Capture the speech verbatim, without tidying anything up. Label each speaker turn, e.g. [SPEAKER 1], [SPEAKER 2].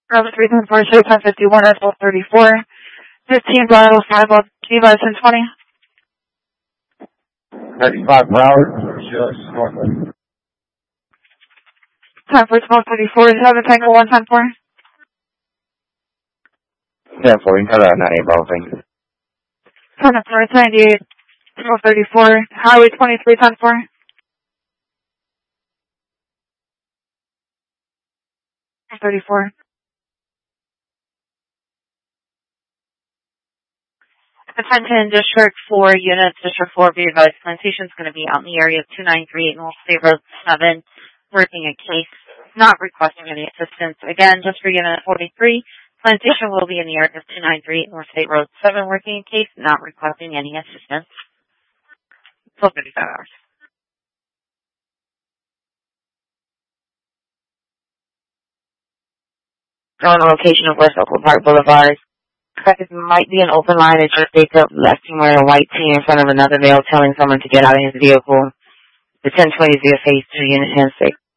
[SPEAKER 1] Bravo three ten four, six ten fifty-one, S L thirty-four. fifteen Bravo five, T by ten twenty.
[SPEAKER 2] thirty-five Broward, just northwest.
[SPEAKER 1] Time for twelve thirty-four, seven Tango one ten four.
[SPEAKER 2] ten four, you can cut out nine eight Bravo, thank you.
[SPEAKER 1] ten four, ninety-eight, twelve thirty-four, Highway twenty-three ten four. thirty-four.
[SPEAKER 3] Attention District four units, District four, be advised, Plantation is going to be out in the area of two ninety-three North State Road seven, working a case, not requesting any assistance. Again, just for Unit forty-three, Plantation will be in the area of two ninety-three North State Road seven, working a case, not requesting any assistance. Till thirty-five hours. On the location of West Oakland Park Boulevard. It might be an open line. It just states up left wearing a white tee in front of another male telling someone to get out of his vehicle. The ten twenty is via phase two unit ten six.